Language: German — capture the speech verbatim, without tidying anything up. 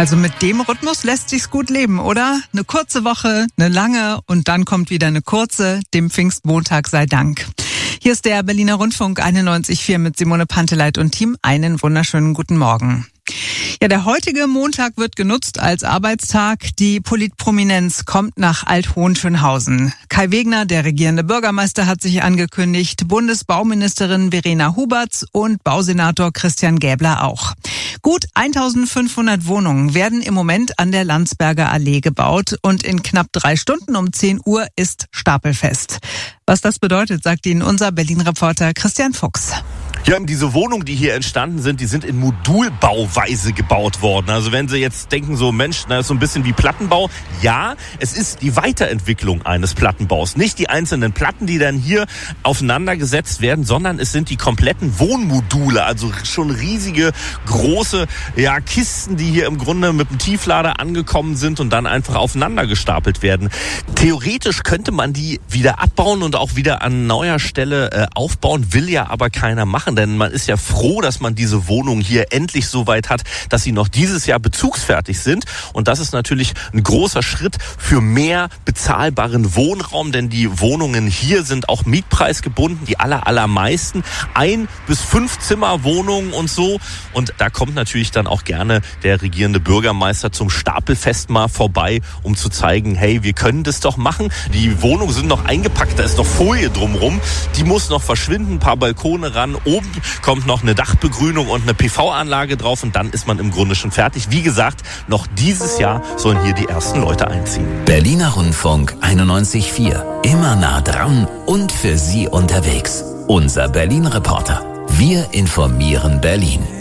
Also mit dem Rhythmus lässt sich's gut leben, oder? Eine kurze Woche, eine lange und dann kommt wieder eine kurze, dem Pfingstmontag sei Dank. Hier ist der Berliner Rundfunk einundneunzig Komma vier mit Simone Panteleit und Team. Einen wunderschönen guten Morgen. Ja, der heutige Montag wird genutzt als Arbeitstag. Die Politprominenz kommt nach Alt-Hohenschönhausen. Kai Wegner, der regierende Bürgermeister, hat sich angekündigt, Bundesbauministerin Verena Huberts und Bausenator Christian Gäbler auch. Gut eintausendfünfhundert Wohnungen werden im Moment an der Landsberger Allee gebaut und in knapp drei Stunden um zehn Uhr ist Stapelfest. Was das bedeutet, sagt Ihnen unser Berlin-Reporter Christian Fuchs. Ja, diese Wohnungen, die hier entstanden sind, die sind in Modulbauweise gebaut worden. Also wenn Sie jetzt denken, so Mensch, das ist so ein bisschen wie Plattenbau. Ja, es ist die Weiterentwicklung eines Plattenbaus. Nicht die einzelnen Platten, die dann hier aufeinander gesetzt werden, sondern es sind die kompletten Wohnmodule. Also schon riesige, große ja, Kisten, die hier im Grunde mit dem Tieflader angekommen sind und dann einfach aufeinander gestapelt werden. Theoretisch könnte man die wieder abbauen und auch wieder an neuer Stelle äh, aufbauen, will ja aber keiner machen. Denn man ist ja froh, dass man diese Wohnung hier endlich so weit hat, dass sie noch dieses Jahr bezugsfertig sind. Und das ist natürlich ein großer Schritt für mehr bezahlbaren Wohnraum, denn die Wohnungen hier sind auch mietpreisgebunden, die aller, allermeisten. Ein bis fünf Zimmerwohnungen und so. Und da kommt natürlich dann auch gerne der regierende Bürgermeister zum Stapelfest mal vorbei, um zu zeigen, hey, wir können das doch machen. Die Wohnungen sind noch eingepackt, da ist noch Folie drumrum. Die muss noch verschwinden, ein paar Balkone ran. Oben kommt noch eine Dachbegrünung und eine P V-Anlage drauf und dann ist man im Grunde schon fertig. Wie gesagt, noch dieses Jahr sollen hier die ersten Leute einziehen. Berliner Rundfunk einundneunzig Komma vier. Immer nah dran und für Sie unterwegs. Unser Berlin-Reporter. Wir informieren Berlin.